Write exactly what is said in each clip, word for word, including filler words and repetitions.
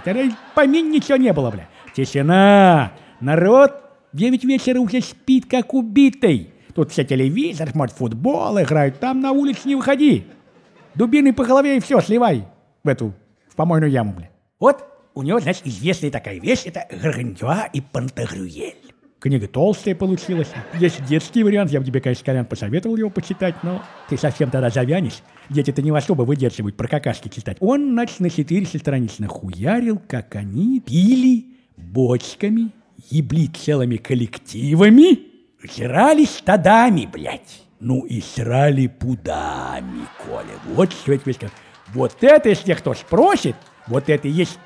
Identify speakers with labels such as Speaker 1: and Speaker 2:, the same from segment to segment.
Speaker 1: блядь. А помине ничего не было, блядь. Тишина. Народ в девять вечера уже спит, как убитый. Тут все телевизор, смотрят футбол, играют. Там на улицу не выходи. Дубиной по голове и все, сливай в эту, в помойную яму, блядь. Вот у него, значит, известная такая вещь. Это Гаргантюа и Пантагрюэль. Книга толстая получилась. Есть детский вариант. Я бы тебе, конечно, Колян, посоветовал его почитать, но ты совсем тогда завянешь. Дети-то не особо выдерживают про какашки читать. Он, значит, на четыреста страниц нахуярил, как они пили бочками, ебли целыми коллективами, жрали стадами, блядь. Ну и срали пудами, Коля. Вот что это весь. Вот это, если кто спросит, вот это и есть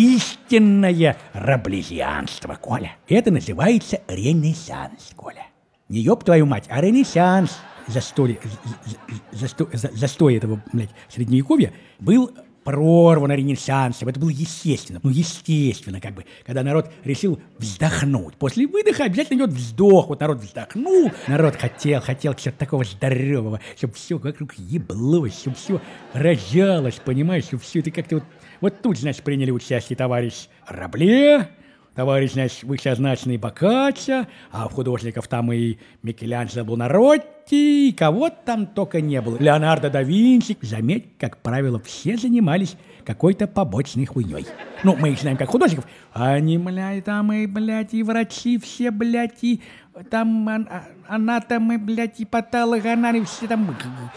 Speaker 1: истинное раблезианство, Коля. Это называется ренессанс, Коля. Не ёб твою мать, а ренессанс. Застой, застой, застой этого, блядь, средневековья был прорван ренессансом. Это было естественно. Ну, естественно, как бы, когда народ решил вздохнуть. После выдоха обязательно идет вздох. Вот народ вздохнул. Народ хотел, хотел чего-то такого здорового, чтобы все вокруг еблось, чтобы все рожалось, понимаешь, чтобы все это как-то вот... Вот тут, значит, приняли участие товарищ Рабле, товарищ, значит, вышеозначенный Боккаччо, а у художников там и Микеланджело Бонаротти, и кого там только не было. Леонардо да Винчи. Заметь, как правило, все занимались какой-то побочной хуйней. Ну, мы их знаем как художников. Они, блядь, там и, блядь, и врачи все, блядь, и там анатомы, блядь, и патологоанатомы, все там...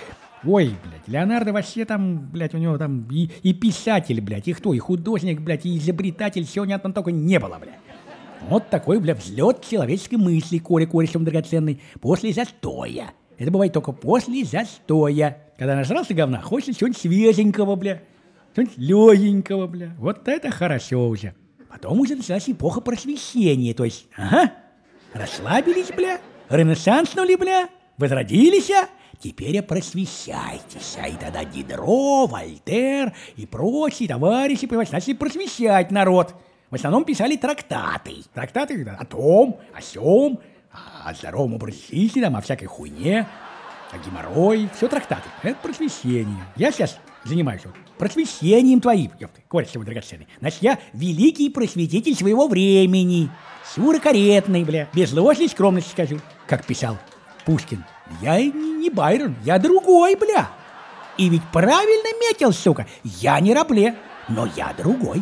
Speaker 1: Ой, блядь, Леонардо вообще там, блядь, у него там и, и писатель, блядь, и кто, и художник, блядь, и изобретатель, всего нет, там только не было, блядь. Вот такой, блядь, взлет человеческой мысли, Коля, корешем драгоценный, после застоя. Это бывает только после застоя. Когда нажрался говна, хочется чего-нибудь свеженького, блядь, чего-нибудь легенького, блядь. Вот это хорошо уже. Потом уже началась эпоха просвещения, то есть, ага, расслабились, бля, ренессанснули, бля, возродились, теперь просвещайтесь. И тогда Дидро, Вольтер и прочие товарищи, понимаете, начали просвещать народ. В основном писали трактаты. Трактаты о том, о сём, о здоровом образе жизни, там, о всякой хуйне, о геморрое. Все трактаты. Это просвещение. Я сейчас занимаюсь вот просвещением твоим, ёпты, кореш твой драгоценный. Значит, я великий просветитель своего времени. Сюрокорректный, бля. Без ложной скромности скажу. Как писал Пушкин. Я не, не Байрон, я другой, бля. И ведь правильно метил, сука. Я не Рабле, но я другой.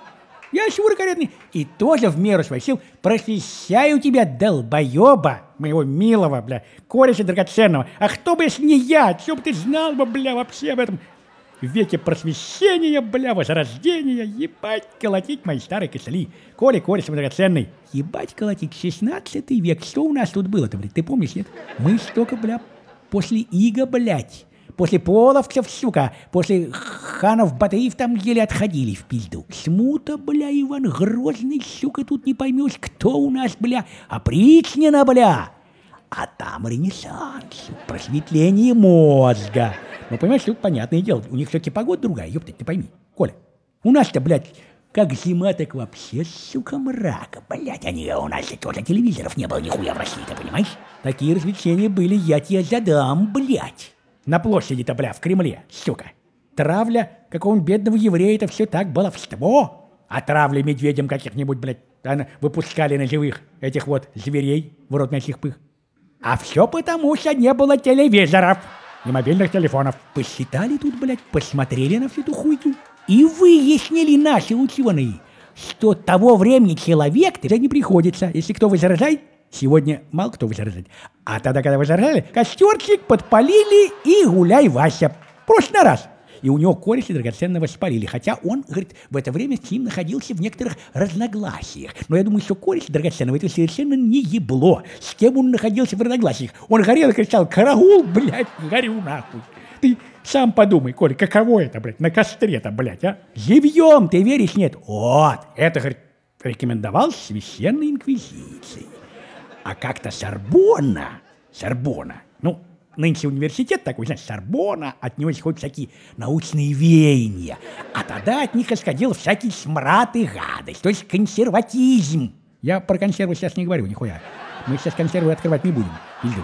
Speaker 1: Я сюрокорректный и тоже в меру своих сил просвещаю тебя, долбоеба, моего милого, бля, кореша драгоценного. А кто бы, если не я, что бы ты знал бы, бля, вообще об этом веке просвещения, бля, возрождения, ебать, колотить мои старые костыли. Коля, кореш драгоценный, ебать, колотить, шестнадцатый век, что у нас тут было-то, блядь, ты помнишь, нет? Мы столько, бля, после ига, блядь, после половцев, сука, после ханов Батыев там еле отходили в пизду. Смута, бля, Иван Грозный, сука, тут не поймешь, кто у нас, бля, опричнина, бля. А там ренессанс, просветление мозга. Ну, понимаешь, тут понятное дело, у них все-таки погода другая, ёпта, ты пойми. Коля, у нас-то, блядь, как зима, так вообще, сука, мрака, блядь. Они, у нас тоже телевизоров не было нихуя в России, ты понимаешь? Такие развлечения были, я тебе задам, блядь. На площади-то, бля, в Кремле, сука. Травля какого-нибудь бедного еврея, это все так баловство. А травля медведям каких-нибудь, блядь, выпускали на живых этих вот зверей в рот мясных пых. А все потому, что не было телевизоров и мобильных телефонов. Посчитали тут, блядь, посмотрели на всю эту хуйню и выяснили наши ученые, что того времени человек уже не приходится. Если кто возражает, сегодня мало кто возражает. А тогда, когда возражали, костерчик подпалили и гуляй, Вася. Просто на раз. И у него кореша драгоценного спалили. Хотя он, говорит, в это время с ним находился в некоторых разногласиях. Но я думаю, что кореш драгоценного это совершенно не ебло. С кем он находился в разногласиях? Он горел и кричал: «Караул, блядь, горю нахуй». Ты сам подумай, Коля, каково это, блядь, на костре-то, блядь, а? Живьем, ты веришь, нет? Вот, это, говорит, рекомендовал священной инквизицией. А как-то Сорбонна, Сорбонна, ну, нынче университет такой, знаешь, Сорбонна, от него исходят всякие научные веяния. А тогда от них исходил всякий смрад и гадость, то есть консерватизм. Я про консервы сейчас не говорю, нихуя. Мы сейчас консервы открывать не будем, пизду.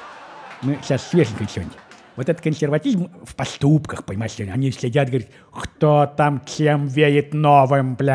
Speaker 1: Мы сейчас свеженькое что-нибудь. Вот этот консерватизм в поступках, понимаешь, они следят, говорят, кто там чем веет новым, бля.